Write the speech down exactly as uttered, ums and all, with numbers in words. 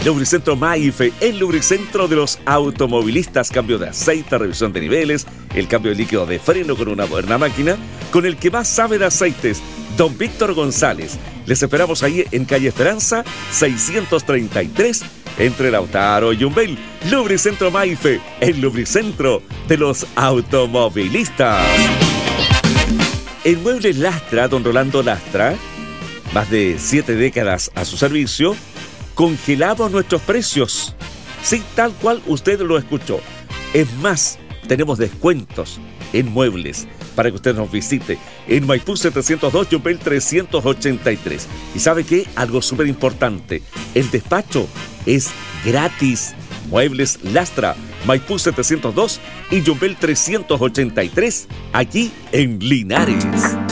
Lubricentro Maife, el lubricentro de los automovilistas. Cambio de aceite, revisión de niveles, el cambio de líquido de freno con una moderna máquina, con el que más sabe de aceites, don Víctor González. Les esperamos ahí en calle Esperanza, seiscientos treinta y tres, entre Lautaro y Yumbel. Lubricentro Maife, el lubricentro de los automovilistas. En Muebles Lastra, don Rolando Lastra, más de siete décadas a su servicio, congelamos nuestros precios. Sí, tal cual usted lo escuchó. Es más, tenemos descuentos en muebles para que usted nos visite en Maipú setecientos dos, Yumbel trescientos ochenta y tres. ¿Y sabe qué? Algo súper importante. El despacho es gratis. Muebles Lastra, Maipú setecientos dos y Yumbel trescientos ochenta y tres, aquí en Linares.